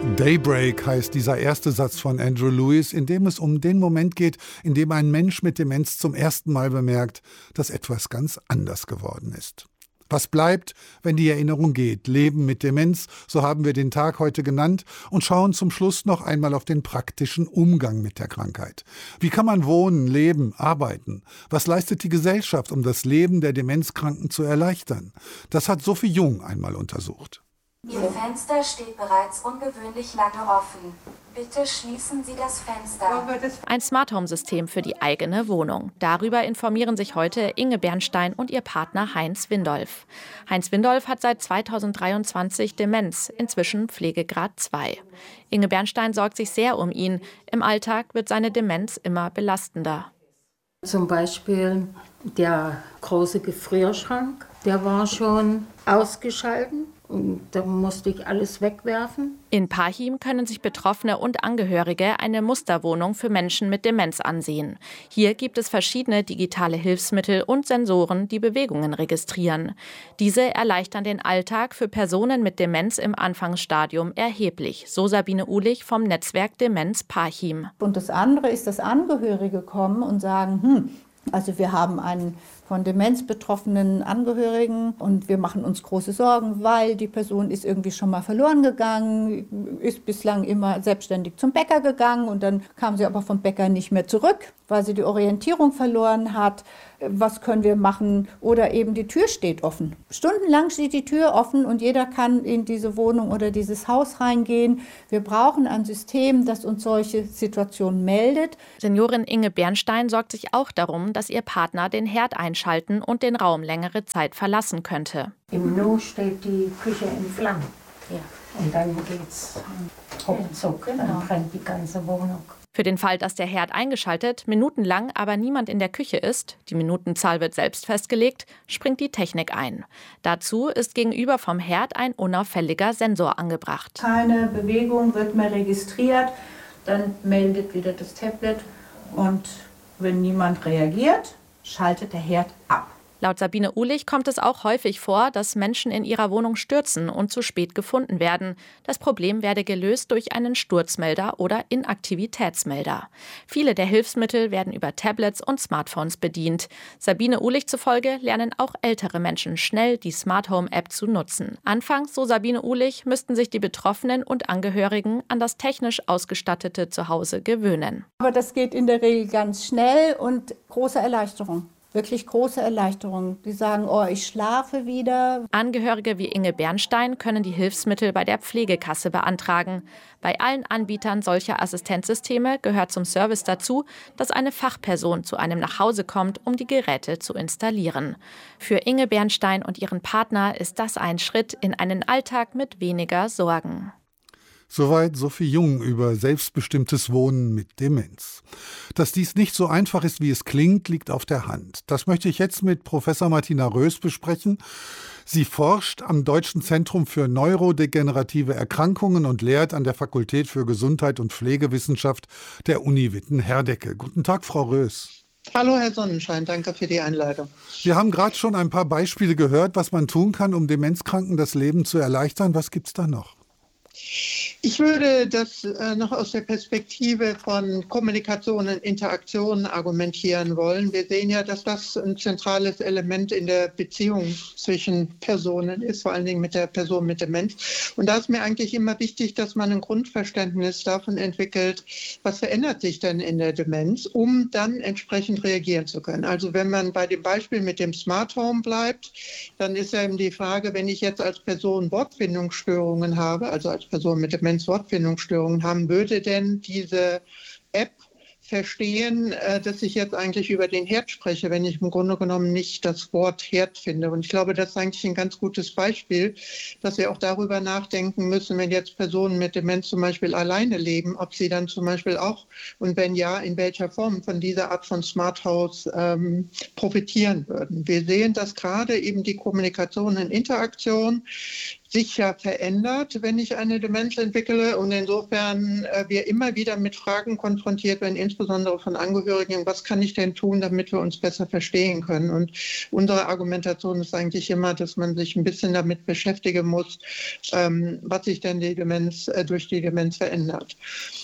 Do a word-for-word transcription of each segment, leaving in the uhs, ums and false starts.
Daybreak heißt dieser erste Satz von Andrew Lewis, in dem es um den Moment geht, in dem ein Mensch mit Demenz zum ersten Mal bemerkt, dass etwas ganz anders geworden ist. Was bleibt, wenn die Erinnerung geht? Leben mit Demenz, so haben wir den Tag heute genannt, und schauen zum Schluss noch einmal auf den praktischen Umgang mit der Krankheit. Wie kann man wohnen, leben, arbeiten? Was leistet die Gesellschaft, um das Leben der Demenzkranken zu erleichtern? Das hat Sophie Jung einmal untersucht. Ihr Fenster steht bereits ungewöhnlich lange offen. Bitte schließen Sie das Fenster. Ein Smart Home System für die eigene Wohnung. Darüber informieren sich heute Inge Bernstein und ihr Partner Heinz Windolf. Heinz Windolf hat seit zweitausenddreiundzwanzig Demenz, inzwischen Pflegegrad zwei. Inge Bernstein sorgt sich sehr um ihn. Im Alltag wird seine Demenz immer belastender. Zum Beispiel der große Gefrierschrank, der war schon ausgeschaltet. Und da musste ich alles wegwerfen. In Parchim können sich Betroffene und Angehörige eine Musterwohnung für Menschen mit Demenz ansehen. Hier gibt es verschiedene digitale Hilfsmittel und Sensoren, die Bewegungen registrieren. Diese erleichtern den Alltag für Personen mit Demenz im Anfangsstadium erheblich, so Sabine Uhlich vom Netzwerk Demenz Parchim. Und das andere ist, dass Angehörige kommen und sagen, hm, also wir haben einen von Demenz betroffenen Angehörigen und wir machen uns große Sorgen, weil die Person ist irgendwie schon mal verloren gegangen, ist bislang immer selbstständig zum Bäcker gegangen und dann kam sie aber vom Bäcker nicht mehr zurück, weil sie die Orientierung verloren hat. Was können wir machen? Oder eben die Tür steht offen. Stundenlang steht die Tür offen und jeder kann in diese Wohnung oder dieses Haus reingehen. Wir brauchen ein System, das uns solche Situationen meldet. Seniorin Inge Bernstein sorgt sich auch darum, dass ihr Partner den Herd einschalten und den Raum längere Zeit verlassen könnte. Im Nu steht die Küche in Flammen. Ja. Und dann geht's ruckzuck, genau. Dann brennt die ganze Wohnung. Für den Fall, dass der Herd eingeschaltet, minutenlang aber niemand in der Küche ist, die Minutenzahl wird selbst festgelegt, springt die Technik ein. Dazu ist gegenüber vom Herd ein unauffälliger Sensor angebracht. Keine Bewegung wird mehr registriert, dann meldet wieder das Tablet und wenn niemand reagiert, schaltet der Herd ab. Laut Sabine Uhlich kommt es auch häufig vor, dass Menschen in ihrer Wohnung stürzen und zu spät gefunden werden. Das Problem werde gelöst durch einen Sturzmelder oder Inaktivitätsmelder. Viele der Hilfsmittel werden über Tablets und Smartphones bedient. Sabine Uhlich zufolge lernen auch ältere Menschen schnell die Smart Home App zu nutzen. Anfangs, so Sabine Uhlich, müssten sich die Betroffenen und Angehörigen an das technisch ausgestattete Zuhause gewöhnen. Aber das geht in der Regel ganz schnell und große Erleichterung. Wirklich große Erleichterung. Die sagen, oh, ich schlafe wieder. Angehörige wie Inge Bernstein können die Hilfsmittel bei der Pflegekasse beantragen. Bei allen Anbietern solcher Assistenzsysteme gehört zum Service dazu, dass eine Fachperson zu einem nach Hause kommt, um die Geräte zu installieren. Für Inge Bernstein und ihren Partner ist das ein Schritt in einen Alltag mit weniger Sorgen. Soweit Sophie Jung über selbstbestimmtes Wohnen mit Demenz. Dass dies nicht so einfach ist, wie es klingt, liegt auf der Hand. Das möchte ich jetzt mit Professor Martina Rös besprechen. Sie forscht am Deutschen Zentrum für neurodegenerative Erkrankungen und lehrt an der Fakultät für Gesundheit und Pflegewissenschaft der Uni Witten-Herdecke. Guten Tag, Frau Rös. Hallo, Herr Sonnenschein, danke für die Einleitung. Wir haben gerade schon ein paar Beispiele gehört, was man tun kann, um Demenzkranken das Leben zu erleichtern. Was gibt's da noch? Ich würde das äh, noch aus der Perspektive von Kommunikation und Interaktion argumentieren wollen. Wir sehen ja, dass das ein zentrales Element in der Beziehung zwischen Personen ist, vor allen Dingen mit der Person mit Demenz. Und da ist mir eigentlich immer wichtig, dass man ein Grundverständnis davon entwickelt, was verändert sich denn in der Demenz, um dann entsprechend reagieren zu können. Also wenn man bei dem Beispiel mit dem Smart Home bleibt, dann ist ja eben die Frage, wenn ich jetzt als Person Wortfindungsstörungen habe, also als Person mit Demenz Wortfindungsstörungen haben, würde denn diese App verstehen, dass ich jetzt eigentlich über den Herd spreche, wenn ich im Grunde genommen nicht das Wort Herd finde. Und ich glaube, das ist eigentlich ein ganz gutes Beispiel, dass wir auch darüber nachdenken müssen, wenn jetzt Personen mit Demenz zum Beispiel alleine leben, ob sie dann zum Beispiel auch, und wenn ja, in welcher Form von dieser Art von Smart House ähm, profitieren würden. Wir sehen, dass gerade eben die Kommunikation und Interaktion sich ja verändert, wenn ich eine Demenz entwickle. Und insofern äh, wir immer wieder mit Fragen konfrontiert werden, insbesondere von Angehörigen, was kann ich denn tun, damit wir uns besser verstehen können? Und unsere Argumentation ist eigentlich immer, dass man sich ein bisschen damit beschäftigen muss, ähm, was sich denn die Demenz, äh, durch die Demenz verändert.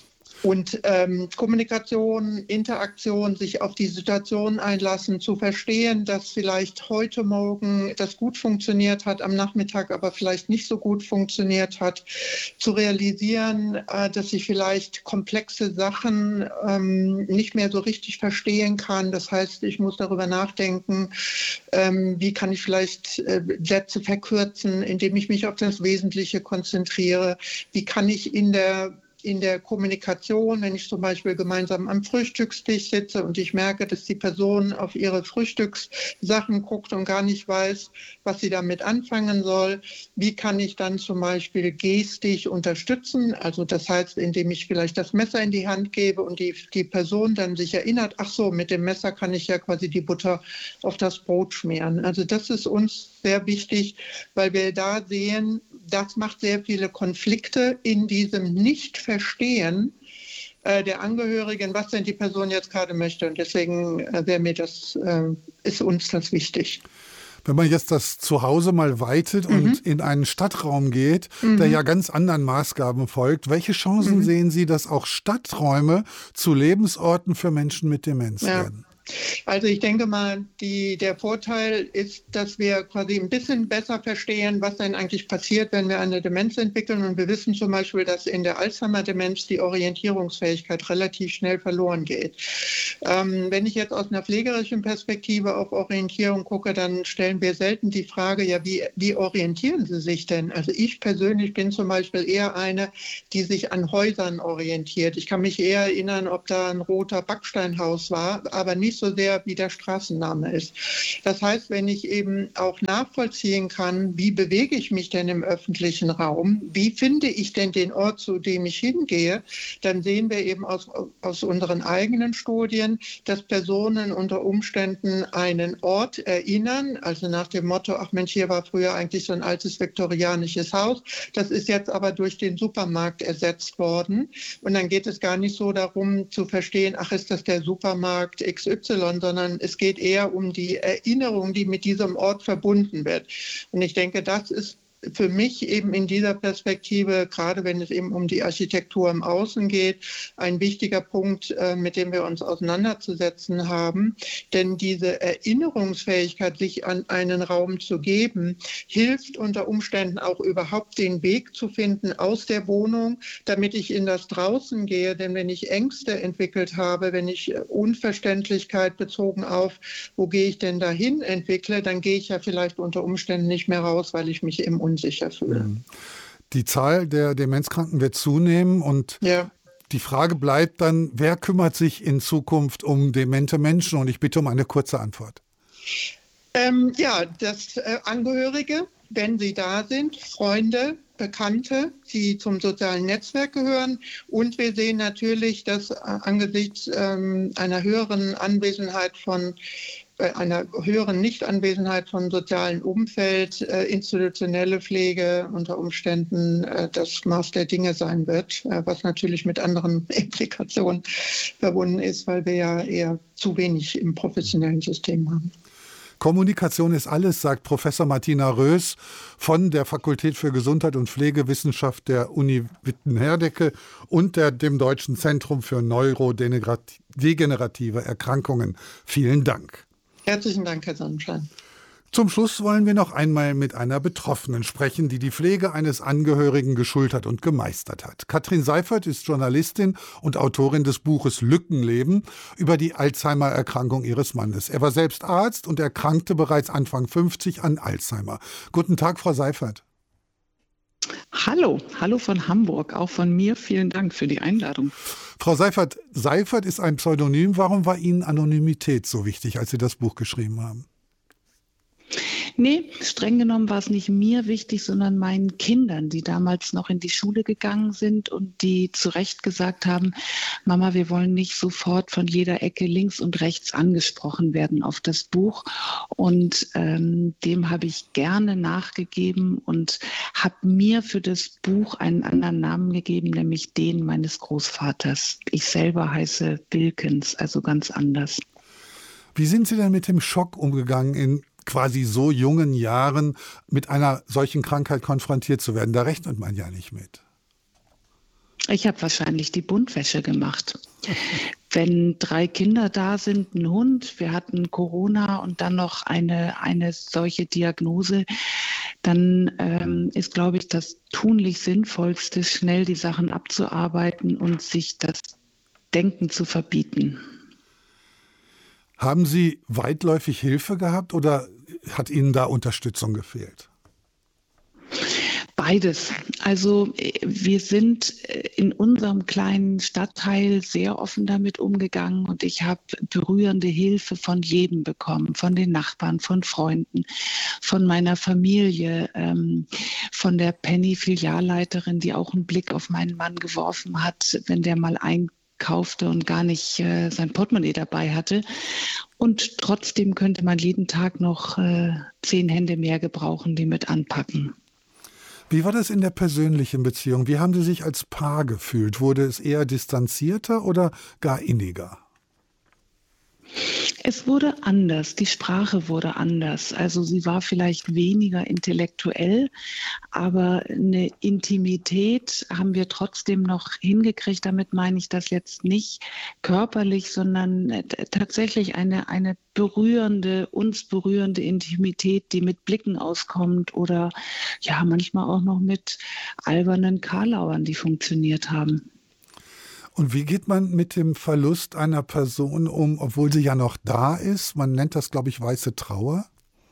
Und ähm, Kommunikation, Interaktion, sich auf die Situation einlassen, zu verstehen, dass vielleicht heute Morgen das gut funktioniert hat, am Nachmittag aber vielleicht nicht so gut funktioniert hat, zu realisieren, äh, dass ich vielleicht komplexe Sachen ähm, nicht mehr so richtig verstehen kann. Das heißt, ich muss darüber nachdenken, ähm, wie kann ich vielleicht äh, Sätze verkürzen, indem ich mich auf das Wesentliche konzentriere. Wie kann ich in der in der Kommunikation, wenn ich zum Beispiel gemeinsam am Frühstückstisch sitze und ich merke, dass die Person auf ihre Frühstückssachen guckt und gar nicht weiß, was sie damit anfangen soll, wie kann ich dann zum Beispiel gestisch unterstützen? Also das heißt, indem ich vielleicht das Messer in die Hand gebe und die, die Person dann sich erinnert, ach so, mit dem Messer kann ich ja quasi die Butter auf das Brot schmieren. Also das ist uns sehr wichtig, weil wir da sehen, das macht sehr viele Konflikte in diesem Nicht-Verstehen äh, der Angehörigen, was denn die Person jetzt gerade möchte. Und deswegen äh, wäre mir das, äh, ist uns das wichtig. Wenn man jetzt das Zuhause mal weitet mhm. und in einen Stadtraum geht, mhm. der ja ganz anderen Maßgaben folgt, welche Chancen mhm. sehen Sie, dass auch Stadträume zu Lebensorten für Menschen mit Demenz ja. werden? Also ich denke mal, die, der Vorteil ist, dass wir quasi ein bisschen besser verstehen, was denn eigentlich passiert, wenn wir eine Demenz entwickeln. Und wir wissen zum Beispiel, dass in der Alzheimer-Demenz die Orientierungsfähigkeit relativ schnell verloren geht. Ähm, wenn ich jetzt aus einer pflegerischen Perspektive auf Orientierung gucke, dann stellen wir selten die Frage, ja, wie, wie orientieren Sie sich denn? Also ich persönlich bin zum Beispiel eher eine, die sich an Häusern orientiert. Ich kann mich eher erinnern, ob da ein roter Backsteinhaus war, aber nicht so sehr, wie der Straßenname ist. Das heißt, wenn ich eben auch nachvollziehen kann, wie bewege ich mich denn im öffentlichen Raum, wie finde ich denn den Ort, zu dem ich hingehe, dann sehen wir eben aus, aus unseren eigenen Studien, dass Personen unter Umständen einen Ort erinnern, also nach dem Motto, ach Mensch, hier war früher eigentlich so ein altes viktorianisches Haus, das ist jetzt aber durch den Supermarkt ersetzt worden. Und dann geht es gar nicht so darum zu verstehen, ach, ist das der Supermarkt X Y, sondern es geht eher um die Erinnerung, die mit diesem Ort verbunden wird. Und ich denke, das ist für mich eben in dieser Perspektive, gerade wenn es eben um die Architektur im Außen geht, ein wichtiger Punkt, mit dem wir uns auseinanderzusetzen haben. Denn diese Erinnerungsfähigkeit, sich an einen Raum zu geben, hilft unter Umständen auch überhaupt den Weg zu finden aus der Wohnung, damit ich in das Draußen gehe. Denn wenn ich Ängste entwickelt habe, wenn ich Unverständlichkeit bezogen auf, wo gehe ich denn dahin entwickle, dann gehe ich ja vielleicht unter Umständen nicht mehr raus, weil ich mich im unsicher fühle. Die Zahl der Demenzkranken wird zunehmen und ja. die Frage bleibt dann, wer kümmert sich in Zukunft um demente Menschen? Und ich bitte um eine kurze Antwort. Ähm, ja, das äh, Angehörige, wenn sie da sind, Freunde, Bekannte, die zum sozialen Netzwerk gehören. Und wir sehen natürlich, dass äh, angesichts ähm, einer höheren Anwesenheit von bei einer höheren Nichtanwesenheit von sozialem Umfeld, äh, institutionelle Pflege unter Umständen äh, das Maß der Dinge sein wird, äh, was natürlich mit anderen Implikationen verbunden ist, weil wir ja eher zu wenig im professionellen System haben. Kommunikation ist alles, sagt Professor Martina Rös von der Fakultät für Gesundheit und Pflegewissenschaft der Uni Witten-Herdecke und der, dem Deutschen Zentrum für neurodegenerative Erkrankungen. Vielen Dank. Herzlichen Dank, Herr Sonnenschein. Zum Schluss wollen wir noch einmal mit einer Betroffenen sprechen, die die Pflege eines Angehörigen geschultert und gemeistert hat. Katrin Seifert ist Journalistin und Autorin des Buches Lückenleben über die Alzheimer-Erkrankung ihres Mannes. Er war selbst Arzt und erkrankte bereits Anfang fünfzig an Alzheimer. Guten Tag, Frau Seifert. Hallo, hallo von Hamburg. Auch von mir vielen Dank für die Einladung. Frau Seifert, Seifert ist ein Pseudonym. Warum war Ihnen Anonymität so wichtig, als Sie das Buch geschrieben haben? Nee, streng genommen war es nicht mir wichtig, sondern meinen Kindern, die damals noch in die Schule gegangen sind und die zu Recht gesagt haben, Mama, wir wollen nicht sofort von jeder Ecke links und rechts angesprochen werden auf das Buch. Und ähm, dem habe ich gerne nachgegeben und habe mir für das Buch einen anderen Namen gegeben, nämlich den meines Großvaters. Ich selber heiße Wilkens, also ganz anders. Wie sind Sie denn mit dem Schock umgegangen, in quasi so jungen Jahren mit einer solchen Krankheit konfrontiert zu werden? Da rechnet man ja nicht mit. Ich habe wahrscheinlich die Buntwäsche gemacht. Wenn drei Kinder da sind, ein Hund, wir hatten Corona und dann noch eine, eine solche Diagnose, dann ähm, ist, glaube ich, das tunlich Sinnvollste, schnell die Sachen abzuarbeiten und sich das Denken zu verbieten. Haben Sie weitläufig Hilfe gehabt oder hat Ihnen da Unterstützung gefehlt? Beides. Also wir sind in unserem kleinen Stadtteil sehr offen damit umgegangen und ich habe berührende Hilfe von jedem bekommen, von den Nachbarn, von Freunden, von meiner Familie, ähm, von der Penny-Filialleiterin, die auch einen Blick auf meinen Mann geworfen hat, wenn der mal ein kaufte und gar nicht äh, sein Portemonnaie dabei hatte. Und trotzdem könnte man jeden Tag noch äh, zehn Hände mehr gebrauchen, die mit anpacken. Wie war das in der persönlichen Beziehung? Wie haben Sie sich als Paar gefühlt? Wurde es eher distanzierter oder gar inniger? Es wurde anders, die Sprache wurde anders. Also sie war vielleicht weniger intellektuell, aber eine Intimität haben wir trotzdem noch hingekriegt. Damit meine ich das jetzt nicht körperlich, sondern tatsächlich eine, eine berührende, uns berührende Intimität, die mit Blicken auskommt oder ja manchmal auch noch mit albernen Karlauern, die funktioniert haben. Und wie geht man mit dem Verlust einer Person um, obwohl sie ja noch da ist? Man nennt das, glaube ich, weiße Trauer.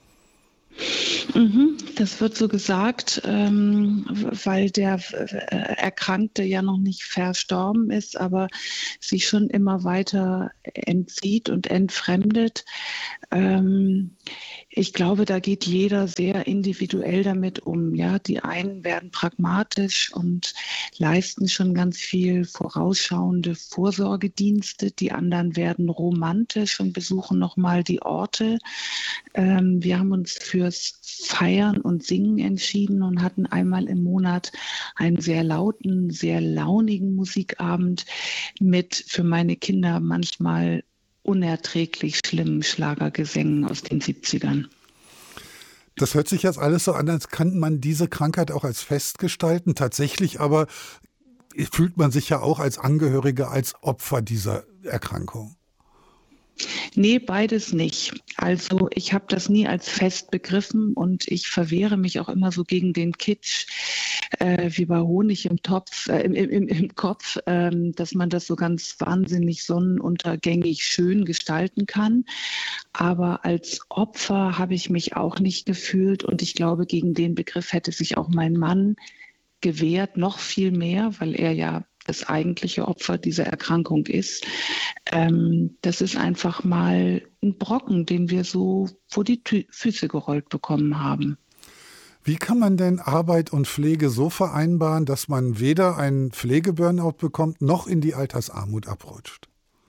Mhm, das wird so gesagt, ähm, weil der äh, Erkrankte ja noch nicht verstorben ist, aber sich schon immer weiter entzieht und entfremdet. Ähm, ich glaube, da geht jeder sehr individuell damit um. Ja, die einen werden pragmatisch und leisten schon ganz viel vorausschauende Vorsorgedienste. Die anderen werden romantisch und besuchen nochmal die Orte. Ähm, wir haben uns fürs Feiern und Singen entschieden und hatten einmal im Monat einen sehr lauten, sehr launigen Musikabend mit für meine Kinder manchmal unerträglich schlimmen Schlagergesängen aus den siebzigern. Das hört sich jetzt alles so an, als kann man diese Krankheit auch als Fest gestalten. Tatsächlich aber fühlt man sich ja auch als Angehörige, als Opfer dieser Erkrankung. Nee, beides nicht. Also ich habe das nie als Fest begriffen und ich verwehre mich auch immer so gegen den Kitsch, äh, wie bei Honig im Topf, äh, im, im, im Kopf, äh, dass man das so ganz wahnsinnig sonnenuntergängig schön gestalten kann. Aber als Opfer habe ich mich auch nicht gefühlt und ich glaube, gegen den Begriff hätte sich auch mein Mann gewehrt, noch viel mehr, weil er ja das eigentliche Opfer dieser Erkrankung ist. Ähm, das ist einfach mal ein Brocken, den wir so vor die Tü- Füße gerollt bekommen haben. Wie kann man denn Arbeit und Pflege so vereinbaren, dass man weder einen Pflegeburnout bekommt, noch in die Altersarmut abrutscht?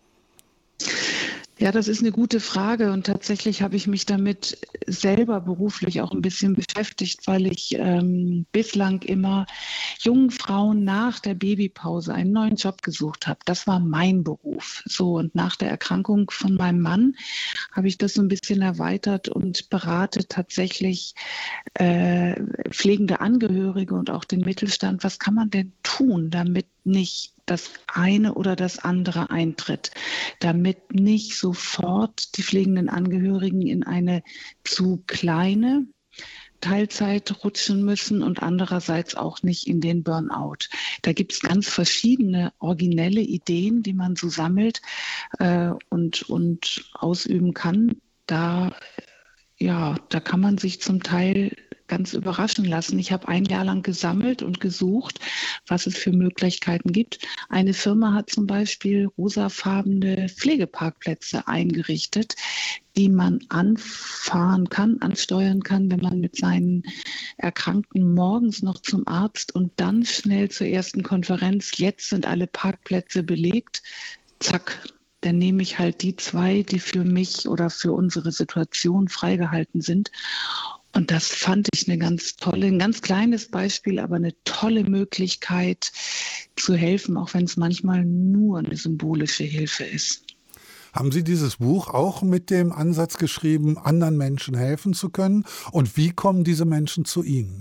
Ja, das ist eine gute Frage und tatsächlich habe ich mich damit selber beruflich auch ein bisschen beschäftigt, weil ich ähm, bislang immer jungen Frauen nach der Babypause einen neuen Job gesucht habe. Das war mein Beruf. So, und nach der Erkrankung von meinem Mann habe ich das so ein bisschen erweitert und berate tatsächlich äh, pflegende Angehörige und auch den Mittelstand. Was kann man denn tun, damit nicht das eine oder das andere eintritt, damit nicht sofort die pflegenden Angehörigen in eine zu kleine Teilzeit rutschen müssen und andererseits auch nicht in den Burnout. Da gibt es ganz verschiedene originelle Ideen, die man so sammelt äh, und, und ausüben kann. Da, ja, da kann man sich zum Teil ganz überraschen lassen. Ich habe ein Jahr lang gesammelt und gesucht, was es für Möglichkeiten gibt. Eine Firma hat zum Beispiel rosafarbene Pflegeparkplätze eingerichtet, die man anfahren kann, ansteuern kann, wenn man mit seinen Erkrankten morgens noch zum Arzt und dann schnell zur ersten Konferenz. Jetzt sind alle Parkplätze belegt. Zack, dann nehme ich halt die zwei, die für mich oder für unsere Situation freigehalten sind. Und das fand ich eine ganz tolle, ein ganz kleines Beispiel, aber eine tolle Möglichkeit zu helfen, auch wenn es manchmal nur eine symbolische Hilfe ist. Haben Sie dieses Buch auch mit dem Ansatz geschrieben, anderen Menschen helfen zu können? Und wie kommen diese Menschen zu Ihnen?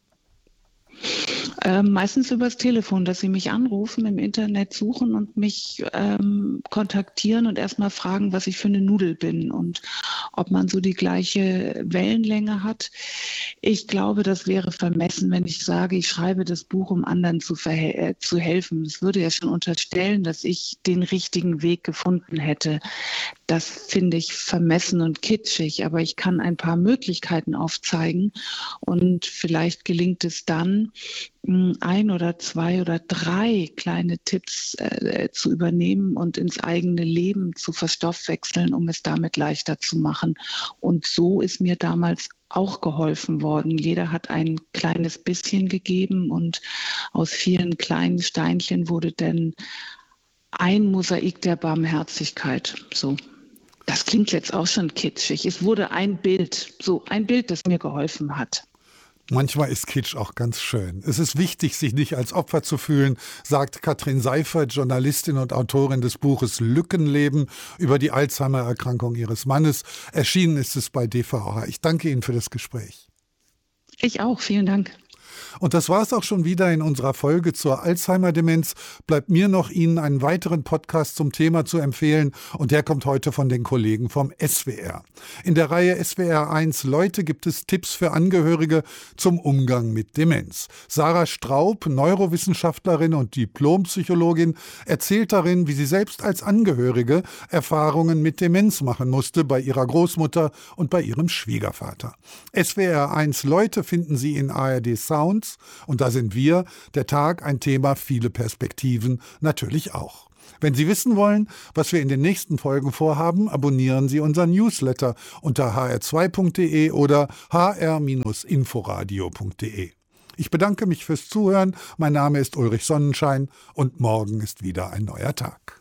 Ähm, meistens übers Telefon, dass sie mich anrufen, im Internet suchen und mich ähm, kontaktieren und erstmal fragen, was ich für eine Nudel bin und ob man so die gleiche Wellenlänge hat. Ich glaube, das wäre vermessen, wenn ich sage, ich schreibe das Buch, um anderen zu, verhe- äh, zu helfen. Das würde ja schon unterstellen, dass ich den richtigen Weg gefunden hätte. Das finde ich vermessen und kitschig, aber ich kann ein paar Möglichkeiten aufzeigen und vielleicht gelingt es dann, ein oder zwei oder drei kleine Tipps äh, zu übernehmen und ins eigene Leben zu verstoffwechseln, um es damit leichter zu machen. Und so ist mir damals auch geholfen worden. Jeder hat ein kleines bisschen gegeben und aus vielen kleinen Steinchen wurde dann ein Mosaik der Barmherzigkeit. So. Das klingt jetzt auch schon kitschig. Es wurde ein Bild, so ein Bild, das mir geholfen hat. Manchmal ist Kitsch auch ganz schön. Es ist wichtig, sich nicht als Opfer zu fühlen, sagt Katrin Seifert, Journalistin und Autorin des Buches Lückenleben über die Alzheimer-Erkrankung ihres Mannes. Erschienen ist es bei D V H. Ich danke Ihnen für das Gespräch. Ich auch, vielen Dank. Und das war es auch schon wieder in unserer Folge zur Alzheimer-Demenz. Bleibt mir noch, Ihnen einen weiteren Podcast zum Thema zu empfehlen. Und der kommt heute von den Kollegen vom S W R. In der Reihe S W R eins Leute gibt es Tipps für Angehörige zum Umgang mit Demenz. Sarah Straub, Neurowissenschaftlerin und Diplompsychologin, erzählt darin, wie sie selbst als Angehörige Erfahrungen mit Demenz machen musste bei ihrer Großmutter und bei ihrem Schwiegervater. S W R eins Leute finden Sie in A R D Sound. Und da sind wir, der Tag, ein Thema, viele Perspektiven natürlich auch. Wenn Sie wissen wollen, was wir in den nächsten Folgen vorhaben, abonnieren Sie unseren Newsletter unter h r zwei punkt d e oder h r inforadio punkt d e. Ich bedanke mich fürs Zuhören. Mein Name ist Ulrich Sonnenschein und morgen ist wieder ein neuer Tag.